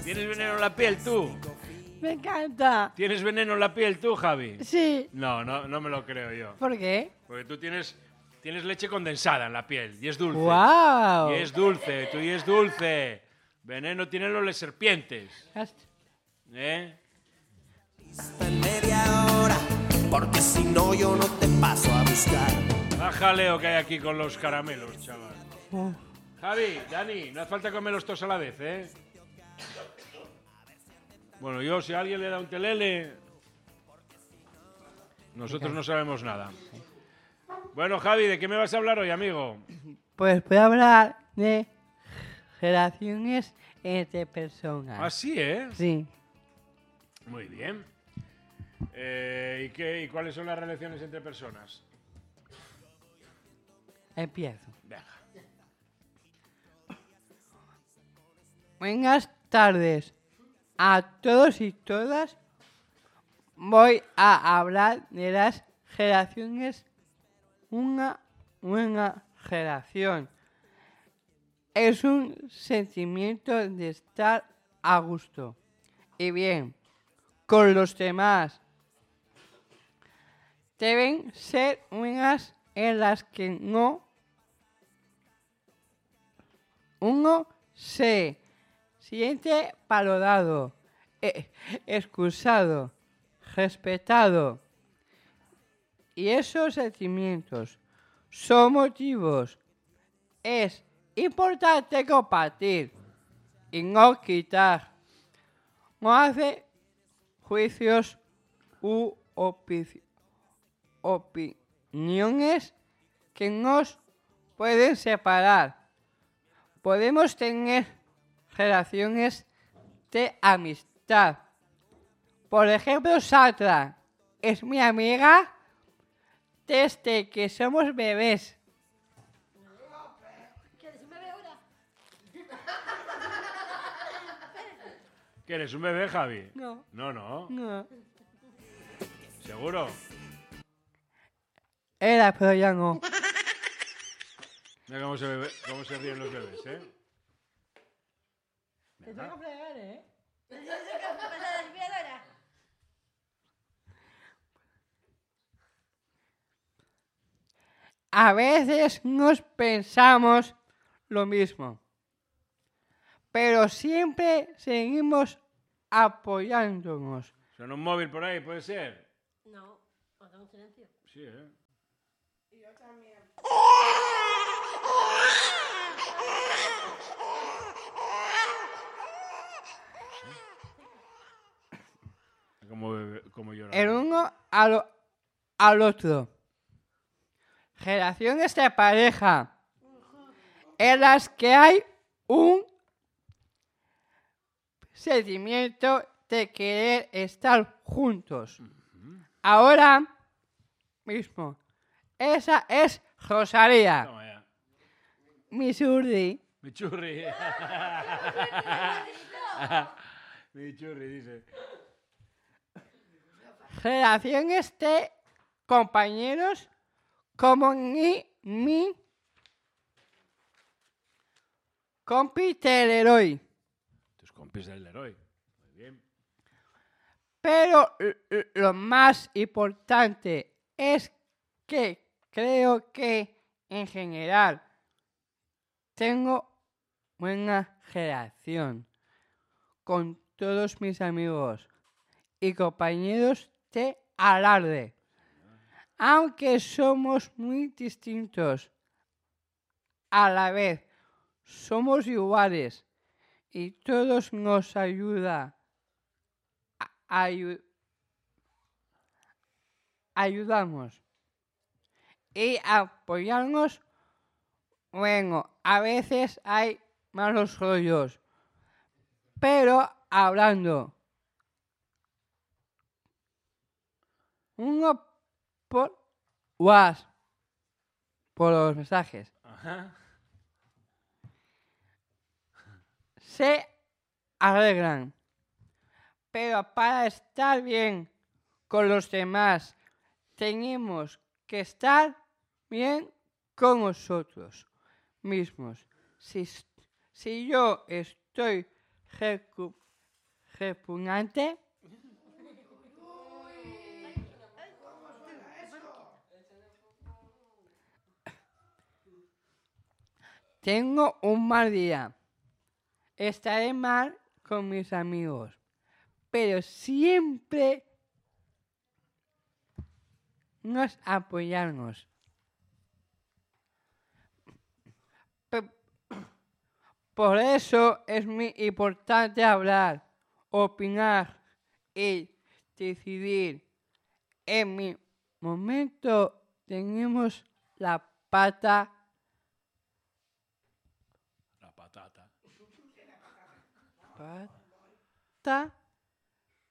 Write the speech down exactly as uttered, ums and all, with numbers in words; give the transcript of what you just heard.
¿Tienes veneno en la piel tú? Me encanta. ¿Tienes veneno en la piel tú, Javi? Sí. No, no, no me lo creo yo. ¿Por qué? Porque tú tienes, tienes leche condensada en la piel y es dulce. ¡Wow! Y es dulce, tú y es dulce. Veneno tienen los serpientes. ¿Eh? En media hora, porque si no yo no te paso a buscar. Baja Leo que hay aquí con los caramelos, chaval. Oh. Javi, Dani, no hace falta comerlos todos a la vez, ¿eh? Bueno, yo, si a alguien le da un telele, nosotros no sabemos nada. Bueno, Javi, ¿de qué me vas a hablar hoy, amigo? Pues voy a hablar de relaciones entre personas. Ah, sí, ¿eh? Sí. Muy bien. Eh, ¿y, qué, ¿Y cuáles son las relaciones entre personas? Empiezo. Venga. Buenas tardes a todos y todas. Voy a hablar de las relaciones. Una buena relación es un sentimiento de estar a gusto y bien con los demás. Deben ser unas en las que no uno se siente valorado, eh, excusado, respetado. Y esos sentimientos son motivos. Es importante compartir y no quitar. No hace juicios u opi- opiniones que nos pueden separar. Podemos tener relaciones de amistad. Por ejemplo, Satra es mi amiga desde que somos bebés. ¿Quieres un bebé ahora? ¿Qué eres, un bebé, Javi? No. No, no. No. ¿Seguro? Era, pero ya no. Mira cómo se, bebe, cómo se ríen los bebés, ¿eh? Te tengo que fregar, ¿eh? Yo sé que pasa la aspiradora. A veces nos pensamos lo mismo, pero siempre seguimos apoyándonos. ¿Suena un móvil por ahí, puede ser? No, haga un silencio. Sí, ¿eh? Y yo también. Como, bebé, como llorar. El uno al, al otro. Relaciones de pareja en las que hay un sentimiento de querer estar juntos. Uh-huh. Ahora mismo. Esa es Rosalía. Toma ya. Mi churri. Mi churri. Mi churri, dice. Relaciones de compañeros como ni mi compi del Leroy. Tus compis del Leroy. Muy bien. Pero lo más importante es que creo que en general tengo buena relación con todos mis amigos y compañeros de alarde. Aunque somos muy distintos, a la vez somos iguales y todos nos ayuda a, ayu, ayudamos y apoyarnos. Bueno, a veces hay malos rollos, pero hablando uno por WhatsApp, por los mensajes. Ajá. Se arreglan. Pero para estar bien con los demás, tenemos que estar bien con nosotros mismos. Si, si yo estoy recu- repugnante. Tengo un mal día. Estaré mal con mis amigos, pero siempre nos apoyamos. Pe- Por eso es muy importante hablar, opinar y decidir. En mi momento tenemos la pata. La patata. Pata